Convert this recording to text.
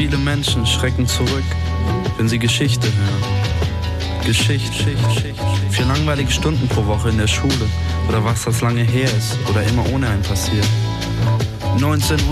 Viele Menschen schrecken zurück, wenn sie Geschichte hören. Geschichte. 4 langweilige Stunden pro Woche in der Schule. Oder was das lange her ist oder immer ohne einen passiert. 19